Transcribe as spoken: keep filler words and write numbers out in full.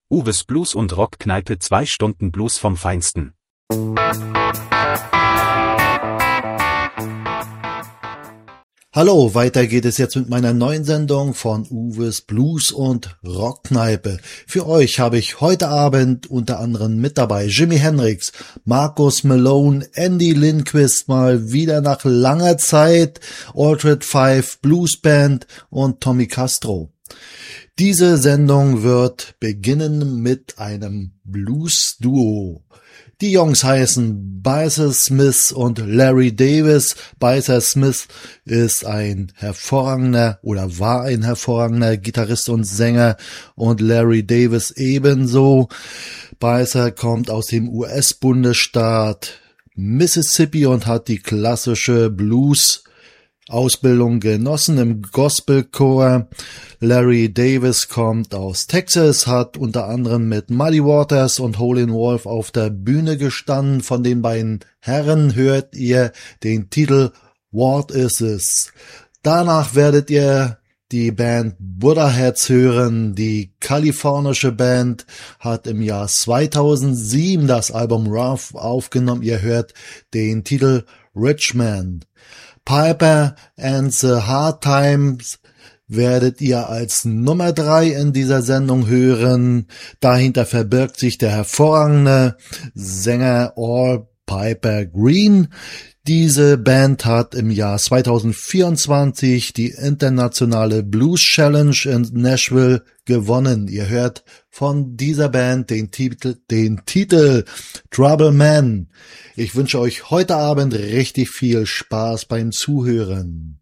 Uwes Blues und Rockkneipe, zwei Stunden Blues vom Feinsten. Hallo, weiter geht es jetzt mit meiner neuen Sendung von Uwes Blues und Rockkneipe. Für euch habe ich heute Abend unter anderem mit dabei Jimi Hendrix, Marcus Malone, Andy Lindquist mal wieder nach langer Zeit, Altered Five Blues Band und Tommy Castro. Diese Sendung wird beginnen mit einem Blues-Duo. Die Jungs heißen Baser Smith und Larry Davis. Baser Smith ist ein hervorragender oder war ein hervorragender Gitarrist und Sänger und Larry Davis ebenso. Baser kommt aus dem U S-Bundesstaat Mississippi und hat die klassische Blues Ausbildung genossen im Gospelchor. Larry Davis kommt aus Texas, hat unter anderem mit Muddy Waters und Howlin' Wolf auf der Bühne gestanden. Von den beiden Herren hört ihr den Titel What Is This? Danach werdet ihr die Band Buddha-Heads hören. Die kalifornische Band hat im Jahr zweitausendsieben das Album Rough aufgenommen. Ihr hört den Titel Rich Man. Piper and the Hard Times werdet ihr als Nummer drei in dieser Sendung hören. Dahinter verbirgt sich der hervorragende Sänger Al Piper Green. Diese Band hat im Jahr zweitausendvierundzwanzig die internationale Blues Challenge in Nashville gewonnen. Ihr hört von dieser Band den Titel, den Titel Trouble Man. Ich wünsche euch heute Abend richtig viel Spaß beim Zuhören.